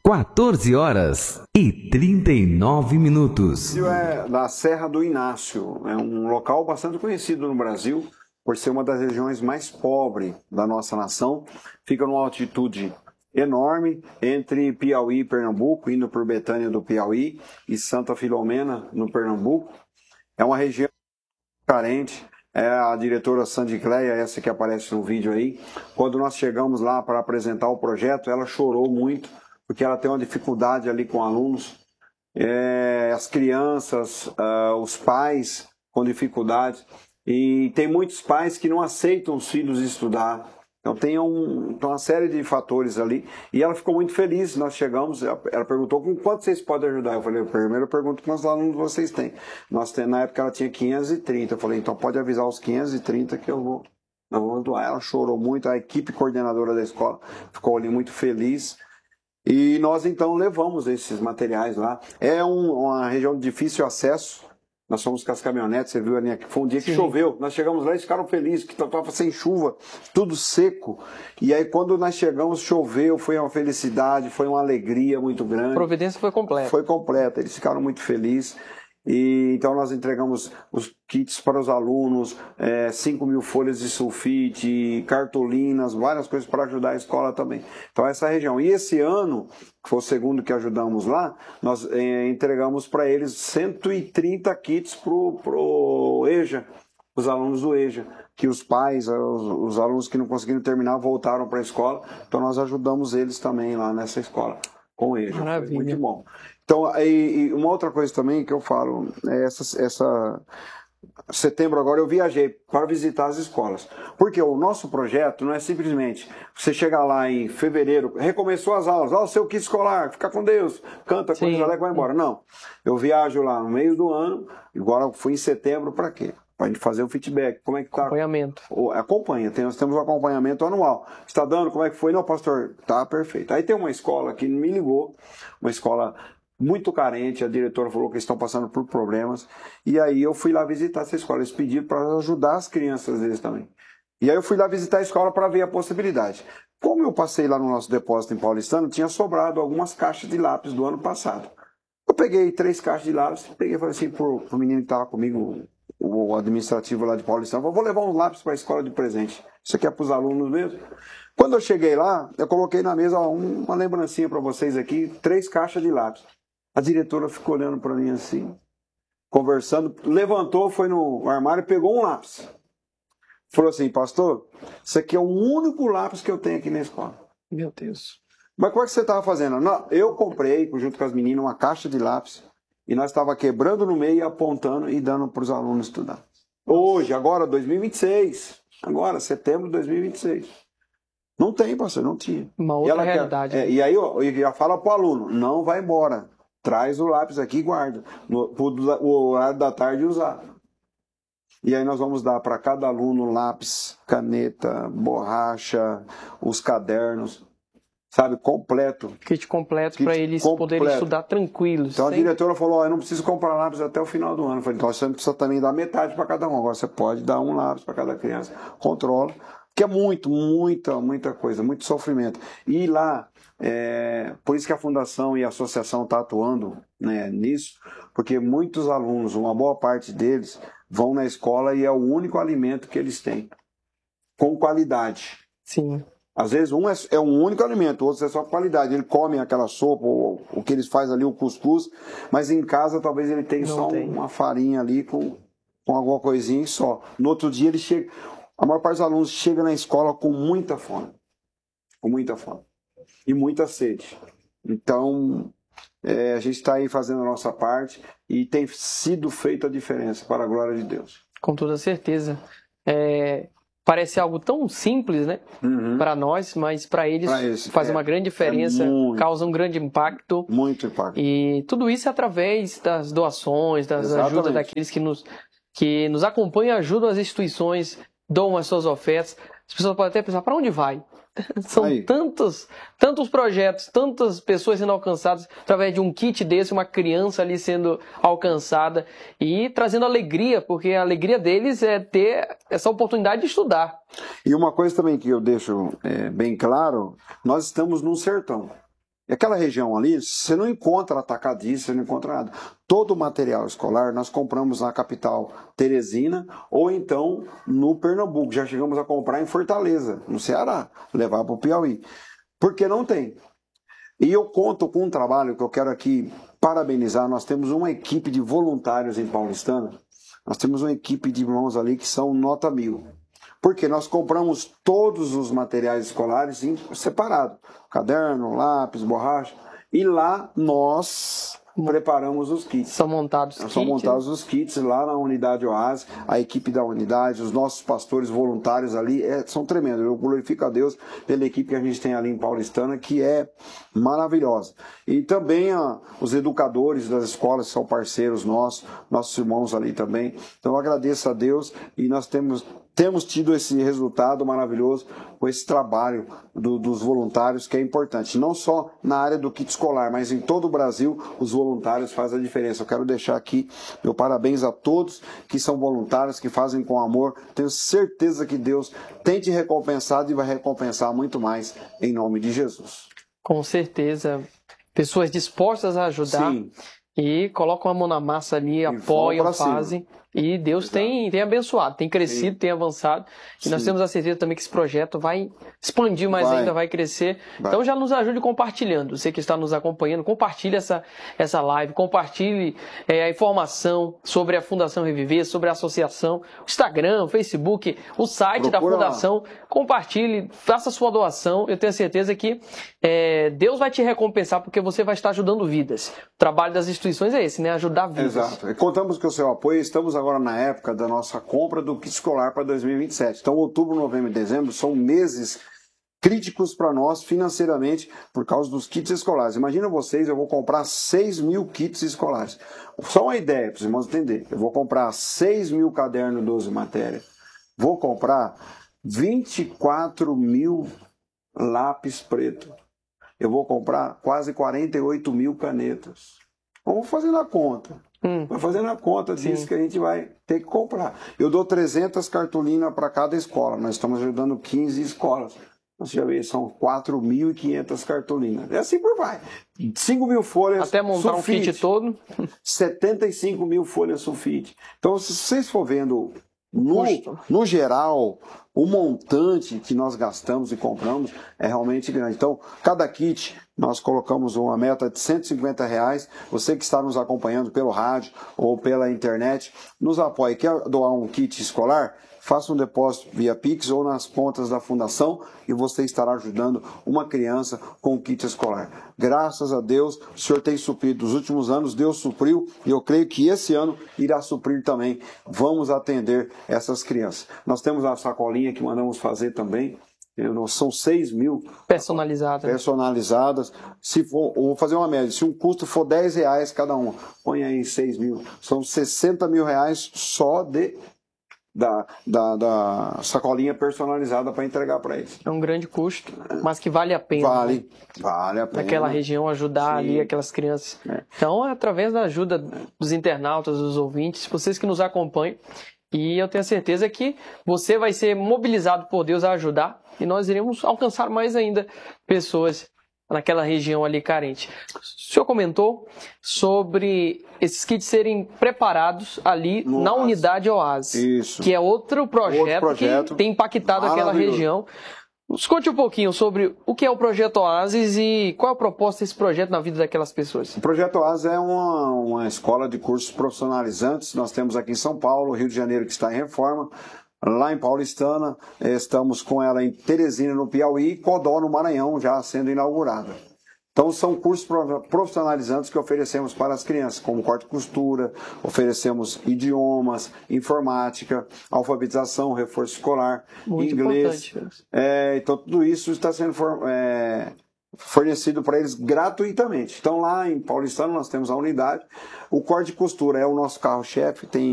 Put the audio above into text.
14h39. É da Serra do Inácio, é um local bastante conhecido no Brasil, por ser uma das regiões mais pobres da nossa nação. Fica numa altitude enorme entre Piauí e Pernambuco, indo por Betânia do Piauí e Santa Filomena no Pernambuco. É uma região carente. É a diretora Sandy Cleia, essa que aparece no vídeo aí. Quando nós chegamos lá para apresentar o projeto, ela chorou muito, porque ela tem uma dificuldade ali com alunos. As crianças, os pais com dificuldade. E tem muitos pais que não aceitam os filhos estudar. Então tem uma série de fatores ali. E ela ficou muito feliz. Nós chegamos, ela perguntou com quanto vocês podem ajudar. Eu falei, primeiro eu pergunto quantos alunos vocês têm. Na época ela tinha 530. Eu falei, então pode avisar os 530 que eu vou doar. Ela chorou muito, a equipe coordenadora da escola ficou ali muito feliz. E nós então levamos esses materiais lá. É uma região de difícil acesso. Nós fomos com as caminhonetes, você viu ali, foi um dia que choveu. Nós chegamos lá e ficaram felizes, que estava sem chuva, tudo seco. E aí quando nós chegamos, choveu, foi uma felicidade, foi uma alegria muito grande. A providência foi completa. Foi completa, eles ficaram muito felizes. E então nós entregamos os kits para os alunos, 5.000 folhas de sulfite, cartolinas, várias coisas para ajudar a escola também. Então essa região. E esse ano, que foi o segundo que ajudamos lá, nós entregamos para eles 130 kits para o EJA, os alunos do EJA, que os pais, os alunos que não conseguiram terminar, voltaram para a escola. Então nós ajudamos eles também lá nessa escola com o EJA. Maravilha. Foi muito bom. Então, e uma outra coisa também que eu falo, setembro agora eu viajei para visitar as escolas. Porque o nosso projeto não é simplesmente você chegar lá em fevereiro, recomeçou as aulas, o seu kit escolar, fica com Deus, canta, coisa alegre, vai embora. Não, eu viajo lá no meio do ano, agora eu fui em setembro para quê? Para a gente fazer um feedback. Como é que tá? Acompanhamento. Acompanha, nós temos um acompanhamento anual. Está dando, como é que foi? Não, pastor, tá perfeito. Aí tem uma escola que me ligou, uma escola muito carente, a diretora falou que eles estão passando por problemas, e aí eu fui lá visitar essa escola, eles pediram para ajudar as crianças deles também. E aí eu fui lá visitar a escola para ver a possibilidade. Como eu passei lá no nosso depósito em Paulistano, tinha sobrado algumas caixas de lápis do ano passado. Eu peguei 3 caixas de lápis, peguei e falei assim pro menino que estava comigo, o administrativo lá de Paulistano, vou levar uns lápis para a escola de presente. Isso aqui é para os alunos mesmo. Quando eu cheguei lá, eu coloquei na mesa uma lembrancinha para vocês aqui, 3 caixas de lápis. A diretora ficou olhando para mim assim, conversando, levantou, foi no armário e pegou um lápis. Falou assim, pastor, isso aqui é o único lápis que eu tenho aqui na escola. Meu Deus. Mas como é que você estava fazendo? Não, eu comprei, junto com as meninas, uma caixa de lápis e nós estava quebrando no meio, apontando e dando para os alunos estudar. Hoje, agora, 2026. Agora, setembro de 2026. Não tem, pastor, não tinha. Uma outra realidade. E aí eu já falo para o aluno, não vai embora. Traz o lápis aqui e guarda. O horário da tarde usar. E aí nós vamos dar para cada aluno lápis, caneta, borracha, os cadernos, sabe, completo. Kit completo para eles poderem estudar tranquilos. Então a diretora falou, eu não preciso comprar lápis até o final do ano. Eu falei, então você não precisa também dar metade para cada um. Agora você pode dar um lápis para cada criança. Controla. Que é muita coisa, muito sofrimento. E lá, por isso que a fundação e a associação está atuando, né, nisso, porque muitos alunos, uma boa parte deles, vão na escola e é o único alimento que eles têm, com qualidade. Sim. Às vezes um é um único alimento, o outro é só qualidade. Ele come aquela sopa, ou o que eles fazem ali, o cuscuz, mas em casa talvez ele tenha uma farinha ali com alguma coisinha e só. No outro dia ele chega... A maior parte dos alunos chega na escola com muita fome. Com muita fome. E muita sede. Então, a gente está aí fazendo a nossa parte e tem sido feita a diferença, para a glória de Deus. Com toda certeza. Parece algo tão simples, né? Para nós, mas para eles faz uma grande diferença, causa um grande impacto. Muito impacto. E tudo isso é através das doações, das ajudas daqueles que nos acompanham e ajudam as instituições, doam as suas ofertas. As pessoas podem até pensar, para onde vai? São tantos projetos, tantas pessoas sendo alcançadas através de um kit desse, uma criança ali sendo alcançada e trazendo alegria, porque a alegria deles é ter essa oportunidade de estudar. E uma coisa também que eu deixo bem claro, nós estamos num sertão. E aquela região ali, você não encontra atacadista, você não encontra nada. Todo o material escolar nós compramos na capital Teresina ou então no Pernambuco. Já chegamos a comprar em Fortaleza, no Ceará, levar para o Piauí. Porque não tem. E eu conto com um trabalho que eu quero aqui parabenizar. Nós temos uma equipe de voluntários em Paulistana. Nós temos uma equipe de irmãos ali que são nota 1000. Porque nós compramos todos os materiais escolares separado. Caderno, lápis, borracha. E lá nós preparamos os kits. São montados os kits lá na unidade Oásis. A equipe da unidade, os nossos pastores voluntários ali são tremendos. Eu glorifico a Deus pela equipe que a gente tem ali em Paulistana, que é maravilhosa. E também os educadores das escolas que são parceiros nossos irmãos ali também. Então eu agradeço a Deus e nós temos tido esse resultado maravilhoso com esse trabalho dos voluntários, que é importante. Não só na área do kit escolar, mas em todo o Brasil, os voluntários fazem a diferença. Eu quero deixar aqui meu parabéns a todos que são voluntários, que fazem com amor. Tenho certeza que Deus tem te recompensado e vai recompensar muito mais em nome de Jesus. Com certeza. Pessoas dispostas a ajudar. Sim. E colocam a mão na massa ali, apoiam, fazem. E Deus tem abençoado, tem crescido, tem avançado. E nós temos a certeza também que esse projeto vai expandir mais ainda, vai crescer. Então já nos ajude compartilhando. Você que está nos acompanhando, compartilhe essa live, compartilhe a informação sobre a Fundação Reviver, sobre a associação, o Instagram, o Facebook, o site da Fundação. Compartilhe, faça sua doação. Eu tenho certeza que Deus vai te recompensar porque você vai estar ajudando vidas. O trabalho das instituições é esse, né? Ajudar vidas. Exato. E contamos com o seu apoio. Estamos agora na época da nossa compra do kit escolar para 2027. Então, outubro, novembro e dezembro são meses críticos para nós financeiramente por causa dos kits escolares. Imagina vocês, eu vou comprar 6.000 kits escolares. Só uma ideia para os irmãos entenderem. Eu vou comprar 6.000 cadernos 12 matérias. Vou comprar 24.000 lápis preto. Eu vou comprar quase 48.000 canetas. Vamos fazer na conta. Vai fazendo a conta disso que a gente vai ter que comprar. Eu dou 300 cartolinas para cada escola. Nós estamos ajudando 15 escolas. Você já vê, são 4.500 cartolinas. É assim por vai. 5.000 folhas até montar sulfite, um kit todo. 75.000 folhas sulfite. Então, se vocês for vendo no geral, o montante que nós gastamos e compramos é realmente grande. Então, cada kit, nós colocamos uma meta de R$150. Você que está nos acompanhando pelo rádio ou pela internet, nos apoie. Quer doar um kit escolar? Faça um depósito via Pix ou nas contas da Fundação e você estará ajudando uma criança com um kit escolar. Graças a Deus, o Senhor tem suprido. Nos últimos anos, Deus supriu e eu creio que esse ano irá suprir também. Vamos atender essas crianças. Nós temos a sacolinha que mandamos fazer também. São 6.000 personalizadas. Se for, eu vou fazer uma média. Se um custo for R$10 cada uma, põe aí 6.000. São R$60.000 só da sacolinha personalizada para entregar para eles. É um grande custo, mas que vale a pena. Vale a pena. Naquela região, ajudar ali aquelas crianças. Então, é através da ajuda dos internautas, dos ouvintes, vocês que nos acompanham, e eu tenho certeza que você vai ser mobilizado por Deus a ajudar, e nós iremos alcançar mais ainda pessoas naquela região ali carente. O senhor comentou sobre esses kits serem preparados ali na unidade Oásis. Isso. Que é outro projeto que tem impactado aquela região. Nos conte um pouquinho sobre o que é o Projeto Oásis e qual é a proposta desse projeto na vida daquelas pessoas. O Projeto Oásis é uma escola de cursos profissionalizantes. Nós temos aqui em São Paulo, Rio de Janeiro, que está em reforma. Lá em Paulistana, estamos com ela em Teresina, no Piauí, e Codó, no Maranhão, já sendo inaugurada. Então, são cursos profissionalizantes que oferecemos para as crianças, como corte e costura, oferecemos idiomas, informática, alfabetização, reforço escolar, muito inglês. Então, tudo isso está sendo fornecido para eles gratuitamente. Então, lá em Paulistana, nós temos a unidade. O corte e costura é o nosso carro-chefe, tem